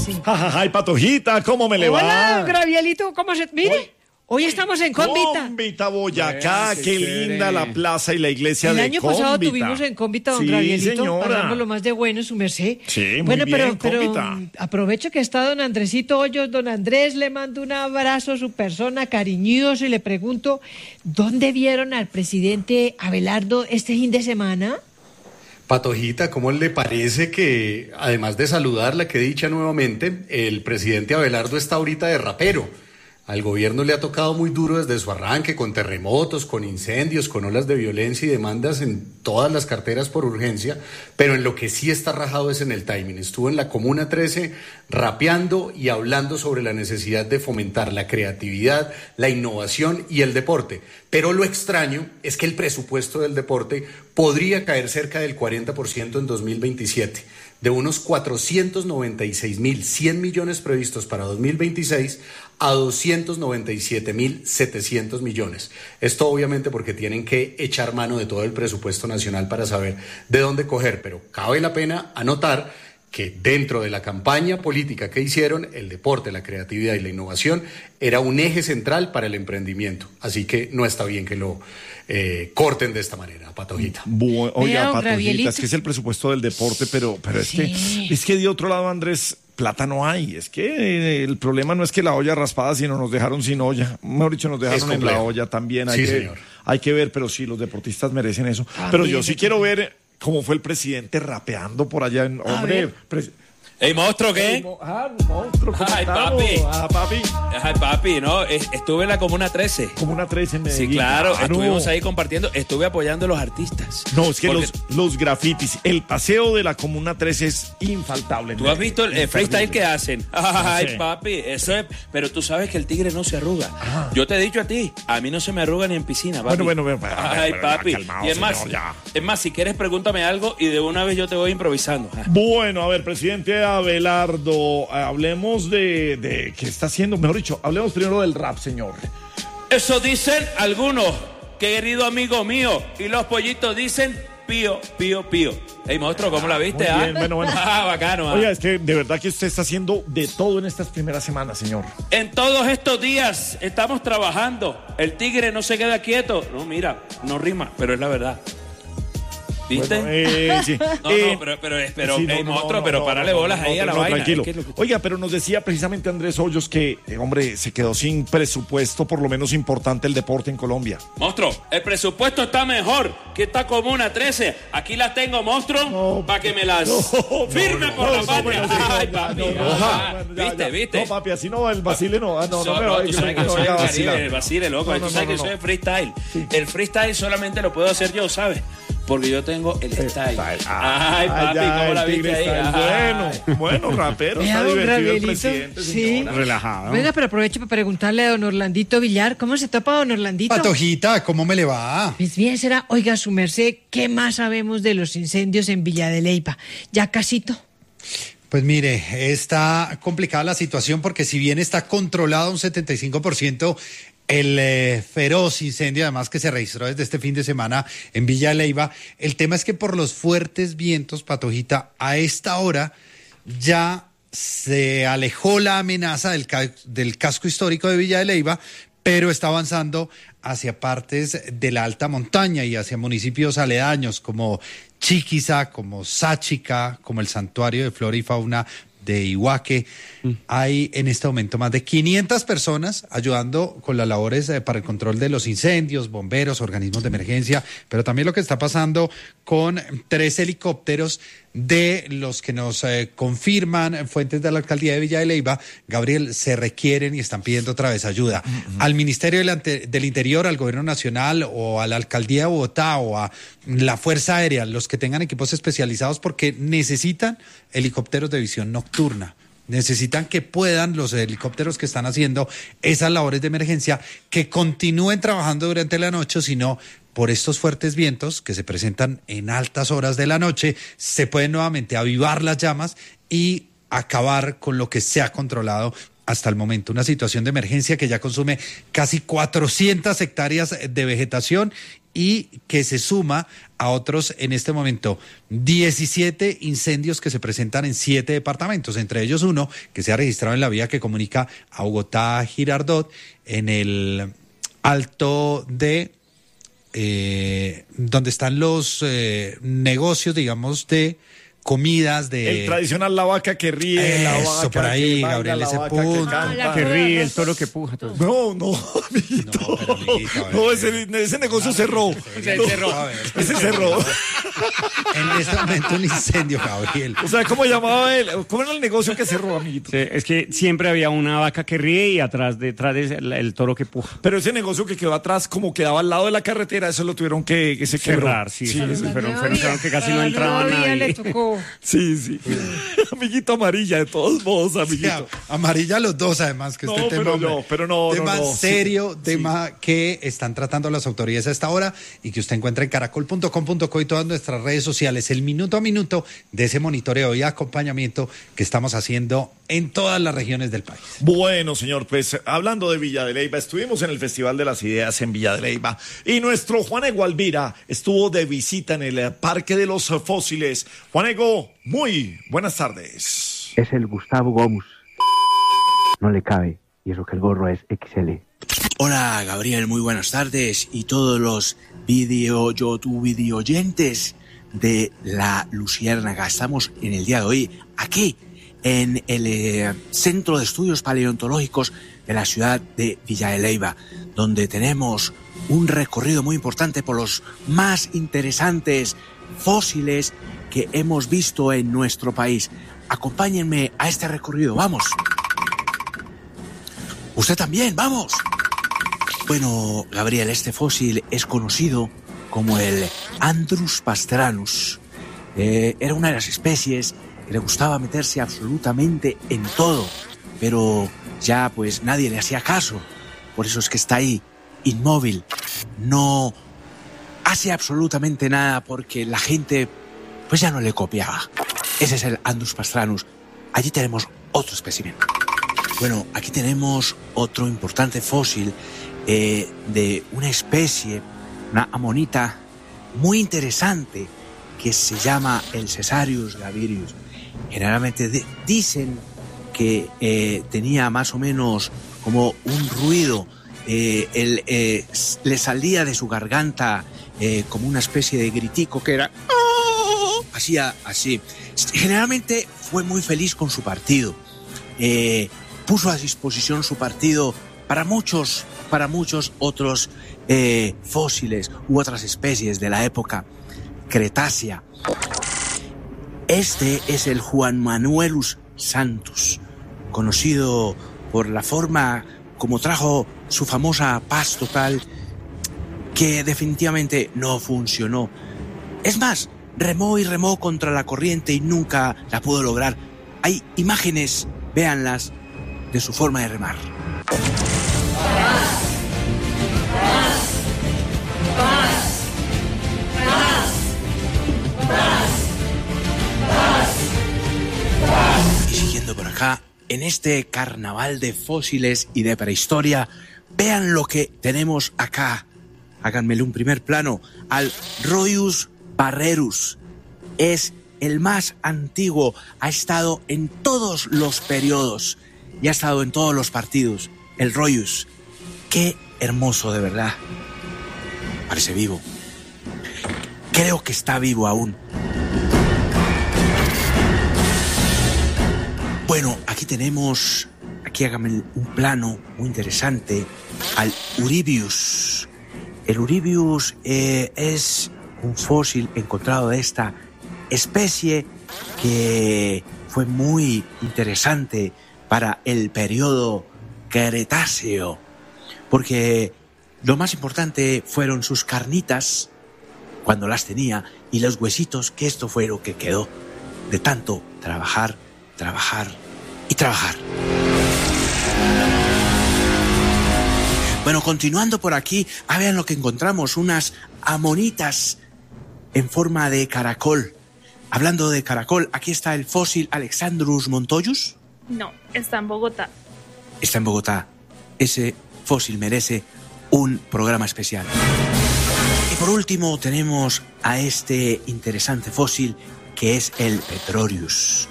Sí. Ay, Patojita, ¿cómo me le va? Hola, Gravielito, ¿cómo se...? Mire, hoy estamos en Cómbita. Cómbita, Boyacá, Vea, qué qué linda la plaza y la iglesia El de año Cómbita. pasado tuvimos en Cómbita, don Sí, Gravielito, señora. pasamos lo más de bueno, su merced. Sí, muy bueno, bien, pero Cómbita. aprovecho que está don Andresito Hoyos. Don Andrés, le mando un abrazo a su persona cariñoso y le pregunto, ¿dónde vieron al presidente Abelardo este fin de semana? Patojita, ¿cómo le parece que, además de saludarla, que dicha nuevamente, el presidente Abelardo está ahorita de rapero? Al gobierno le ha tocado muy duro desde su arranque, con terremotos, con incendios, con olas de violencia y demandas en todas las carteras por urgencia, pero en lo que sí está rajado es en el timing. Estuvo en la Comuna 13 rapeando y hablando sobre la necesidad de fomentar la creatividad, la innovación y el deporte. Pero lo extraño es que el presupuesto del deporte podría caer cerca del 40% en 2027. De unos 496.100 millones previstos para 2026 a 297.700 millones. Esto obviamente porque tienen que echar mano de todo el presupuesto nacional para saber de dónde coger, pero cabe la pena anotar que dentro de la campaña política que hicieron, el deporte, la creatividad y la innovación era un eje central para el emprendimiento. Así que no está bien que lo corten de esta manera, Patojita. Oiga, Vea, don Patojita, Gravielito. es que es el presupuesto del deporte, pero Sí. es que de otro lado, Andrés, plata no hay. Es que el problema no es que la olla raspada, sino nos dejaron sin olla. Mejor dicho, nos dejaron en la olla también. Sí, señor. Hay que ver, pero sí, los deportistas merecen eso. También, Pero yo sí sí. quiero ver cómo fue el presidente rapeando por allá. Hombre, ¿Ey, monstruo qué? monstruo, ¿cómo Ay, estamos? papi. Papi. Ay, papi, no, estuve en la Comuna 13. Como una 13 en Medellín. Sí, claro, Claro. estuvimos ahí compartiendo, estuve apoyando a los artistas. No, es que Porque los grafitis, el paseo de la Comuna 13 es infaltable. tú has visto el freestyle que hacen. Ay, Sí. papi, eso es. Pero tú sabes que el tigre no se arruga. Yo te he dicho a ti, a mí no se me arruga ni en piscina, papi. Bueno, Ay, pero ya, papi. calmado, Y es más, señor, ya. si quieres, pregúntame algo y de una vez yo te voy improvisando. Bueno, a ver, presidente Abelardo, hablemos de qué está haciendo, mejor dicho, hablemos primero del rap, señor. Eso dicen algunos, querido amigo mío, y los pollitos dicen pío, pío, pío. Ey, monstruo, ¿cómo la viste? Muy bien, bueno. Bacano. Oiga, es que de verdad que usted está haciendo de todo en estas primeras semanas, señor. En todos estos días estamos trabajando. El tigre no se queda quieto. No, mira, no rima, pero es la verdad. ¿Viste? Bueno, sí. Pero, Sí, monstruo, pero párale bolas ahí a la vaina. Tranquilo. Es que lo que- Oiga, pero nos decía precisamente Andrés Hoyos que, hombre, se quedó sin presupuesto, por lo menos importante, el deporte en Colombia. Monstruo, el presupuesto está mejor que esta Comuna 13. Aquí las tengo, monstruo, No, para que me las firme por la patria. Ay, papi. ¿Viste? No, papi, así no, el Basile no. No Tú sabes que yo soy el Caribe, el Basile, loco. Tú sabes que soy el freestyle. El freestyle solamente lo puedo hacer yo, ¿sabes? Porque yo tengo el style. Ay, papi, ¿cómo la viste ahí? Bueno, rapero, Vea, está don divertido el Gravielito. presidente, Sí. señora. Relajado. Venga, pero aprovecho para preguntarle a don Orlandito Villar, ¿cómo se topa don Orlandito? Patojita, ¿cómo me le va? Pues bien será, oiga su merced, ¿qué más sabemos de los incendios en Villa de Leyva? ¿Ya casito? Pues mire, está complicada la situación porque si bien está controlado un 75%, el feroz incendio además que se registró desde este fin de semana en Villa de Leyva, el tema es que por los fuertes vientos, Patojita, a esta hora ya se alejó la amenaza del casco histórico de Villa de Leyva, pero está avanzando hacia partes de la alta montaña y hacia municipios aledaños como Chiquiza, como Sáchica, como el Santuario de Flora y Fauna de Iguaque. Hay en este momento más de 500 personas ayudando con las labores para el control de los incendios, bomberos, organismos de emergencia, pero también lo que está pasando con 3 helicópteros de los que nos confirman fuentes de la alcaldía de Villa de Leyva, Gabriel, se requieren y están pidiendo otra vez ayuda. Al Ministerio del Interior, al Gobierno Nacional o a la Alcaldía de Bogotá o a la Fuerza Aérea, los que tengan equipos especializados porque necesitan helicópteros de visión nocturna. Necesitan que puedan los helicópteros que están haciendo esas labores de emergencia que continúen trabajando durante la noche, sino por estos fuertes vientos que se presentan en altas horas de la noche, se pueden nuevamente avivar las llamas y acabar con lo que se ha controlado hasta el momento. Una situación de emergencia que ya consume casi 400 hectáreas de vegetación y que se suma a otros, en este momento, 17 incendios que se presentan en 7 departamentos, entre ellos uno que se ha registrado en la vía que comunica a Bogotá a Girardot, en el alto de donde están los negocios, digamos, de comidas de... El tradicional la vaca que ríe, la vaca por ahí, que baila, Gabriel, la ese vaca punto. que ríe, el toro que puja. Todo. No, amiguito. No, pero, amiguito, No, ese negocio cerró. Ese cerró. En este momento un incendio, Gabriel. O sea, ¿cómo llamaba él? ¿Cómo era el negocio que cerró, amiguito? Sí, es que siempre había una vaca que ríe y detrás de el toro que puja. Pero ese negocio que quedó atrás, como quedaba al lado de la carretera, eso lo tuvieron que se quebró. Cerrar, sí. Pero que casi no entraba nadie. Le tocó. Sí. Amiguito amarilla, de todos modos, amiguito. Sí, amarilla los dos, además, que No, este tema, pero no. tema serio, Sí. tema que están tratando las autoridades a esta hora y que usted encuentra en caracol.com.co y todas nuestras redes sociales, el minuto a minuto de ese monitoreo y acompañamiento que estamos haciendo en todas las regiones del país. Bueno, señor, pues hablando de Villa de Leyva, estuvimos en el Festival de las Ideas en Villa de Leyva y nuestro Juanego Alvira estuvo de visita en el Parque de los Fósiles. Juanego, muy buenas tardes. Es el Gustavo Gomus. No le cabe, y eso que el gorro es XL. Hola, Gabriel, muy buenas tardes. Y todos los videoyentes de La Luciérnaga. Estamos en el día de hoy aquí, en el Centro de Estudios Paleontológicos de la ciudad de Villa de Leyva, donde tenemos un recorrido muy importante por los más interesantes fósiles que hemos visto en nuestro país. Acompáñenme a este recorrido, vamos. Usted también, vamos. Bueno, Gabriel, este fósil es conocido como el Andrus pastranus. Era una de las especies que le gustaba meterse absolutamente en todo, pero ya pues nadie le hacía caso. Por eso es que está ahí, inmóvil. No hace absolutamente nada porque la gente pues ya no le copiaba. Ese es el Andrus pastranus. Allí tenemos otro espécimen. Bueno, aquí tenemos otro importante fósil de una especie, una amonita muy interesante que se llama el Cesarius gavirius. Generalmente dicen que tenía más o menos como un ruido, le salía de su garganta como una especie de gritico que era... Hacía así. Generalmente fue muy feliz con su partido. Puso a disposición su partido para muchos otros fósiles u otras especies de la época Cretácea. Este es el Juan Manuelus santus, conocido por la forma como trajo su famosa paz total, que definitivamente no funcionó. Es más, remó y remó contra la corriente y nunca la pudo lograr. Hay imágenes, véanlas, de su forma de remar. Y siguiendo por acá, en este carnaval de fósiles y de prehistoria, vean lo que tenemos acá. Háganmele un primer plano al Roius barrerus. Es el más antiguo, ha estado en todos los periodos y ha estado en todos los partidos. El Roius, qué hermoso de verdad. Parece vivo. Creo que está vivo aún. Bueno, aquí tenemos, aquí hágame un plano muy interesante, al Uribius. El Uribius es un fósil encontrado de esta especie que fue muy interesante para el periodo Cretáceo, porque lo más importante fueron sus carnitas cuando las tenía y los huesitos, que esto fue lo que quedó de tanto trabajar y trabajar. Bueno, continuando por aquí, vean lo que encontramos, unas amonitas en forma de caracol. Hablando de caracol, aquí está el fósil Alexandrus montoyus. No, está en Bogotá. está en Bogotá. Ese fósil merece un programa especial. Y por último tenemos a este interesante fósil que es el Petrorius.